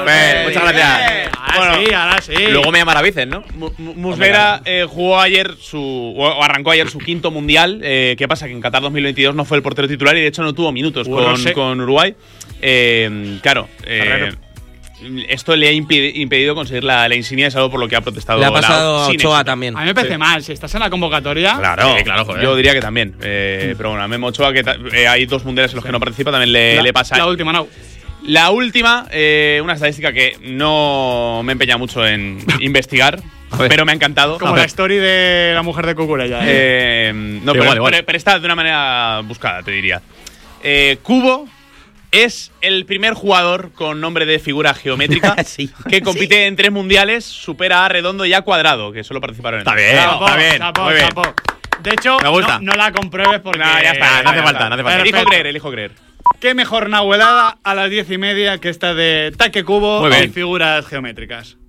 Muchas gracias. Ahora sí. Luego me llamará Vicen, ¿no? Muslera jugó ayer o arrancó ayer su quinto mundial. ¿Qué pasa? Que en Qatar 2022 no fue el portero titular y de hecho no tuvo minutos con Uruguay. Esto le ha impedido conseguir la insignia, es algo por lo que ha protestado. Le ha pasado a Ochoa también. A mí me parece mal, si estás en la convocatoria. Claro, joder. Yo diría que también. Pero bueno, a Memo Ochoa, que hay dos mundiales en los que no participa, también le pasa. La última, no. La última, una estadística que no me empeña mucho en investigar, pero me ha encantado. Como la story de la mujer de Cucurella. Pero está de una manera buscada, te diría. Cubo es el primer jugador con nombre de figura geométrica que compite en 3 mundiales, supera a Redondo y a Cuadrado, que solo participaron en Está bien. De hecho, me gusta. No la compruebes porque… ya está, no hace falta. Elijo creer. Qué mejor nahuelada a las 10:30 que esta de Taque Cubo y figuras geométricas.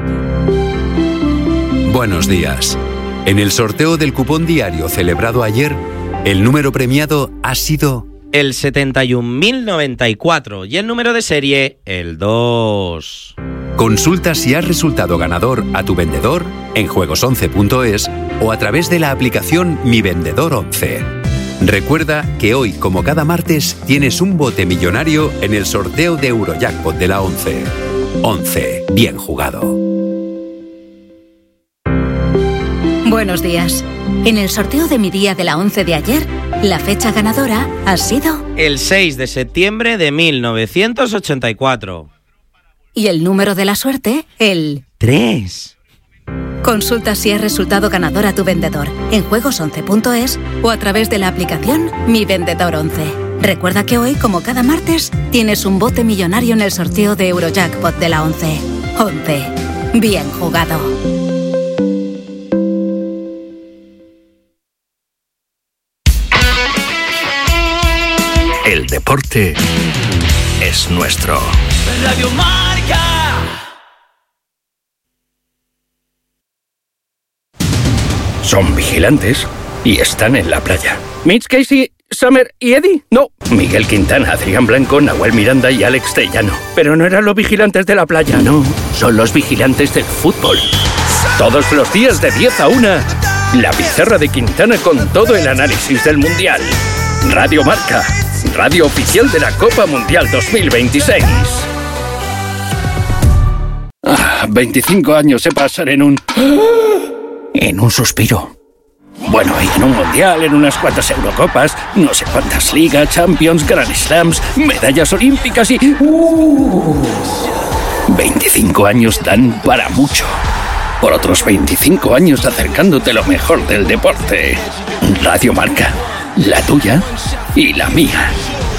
Buenos días. En el sorteo del cupón diario celebrado ayer, el número premiado ha sido… el 71.094 y el número de serie, el 2. Consulta si has resultado ganador a tu vendedor en juegos11.es o a través de la aplicación Mi Vendedor 11. Recuerda que hoy, como cada martes, tienes un bote millonario en el sorteo de Eurojackpot de la 11. 11. Bien jugado. Buenos días. En el sorteo de mi día de la 11 de ayer, la fecha ganadora ha sido… el 6 de septiembre de 1984. Y el número de la suerte, el… 3. Consulta si has resultado ganador a tu vendedor en juegos11.es o a través de la aplicación Mi Vendedor 11. Recuerda que hoy, como cada martes, tienes un bote millonario en el sorteo de Eurojackpot de la 11. 11. Bien jugado. El deporte es nuestro. Radio Marca. Son vigilantes y están en la playa. Mitch Casey, Summer y Eddie. No, Miguel Quintana, Adrián Blanco, Nahuel Miranda y Alex Tellano. Pero no eran los vigilantes de la playa, no. Son los vigilantes del fútbol. Todos los días de 10 a 1, la pizarra de Quintana con todo el análisis del Mundial. Radio Marca, radio oficial de la Copa Mundial 2026. 25 años se pasan en un suspiro. Bueno, y en un mundial, en unas cuantas Eurocopas, no sé cuántas ligas, Champions, Grand Slams, medallas olímpicas y… 25 años dan para mucho. Por otros 25 años acercándote lo mejor del deporte. Radio Marca, la tuya y la mía.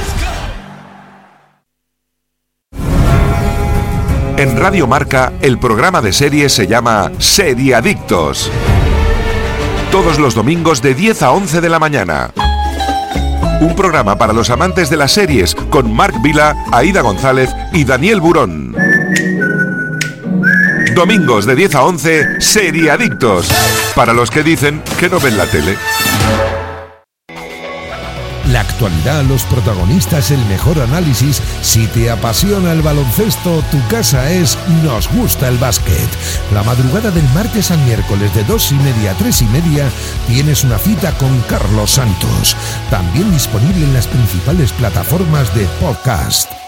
En Radio Marca, el programa de series se llama Seriadictos. Todos los domingos de 10 a 11 de la mañana. Un programa para los amantes de las series con Marc Vila, Aida González y Daniel Burón. Domingos de 10 a 11, Seriadictos. Para los que dicen que no ven la tele. La actualidad, los protagonistas, el mejor análisis. Si te apasiona el baloncesto, tu casa es Nos Gusta el Básquet. La madrugada del martes al miércoles de 2:30 a 3:30 tienes una cita con Carlos Santos. También disponible en las principales plataformas de podcast.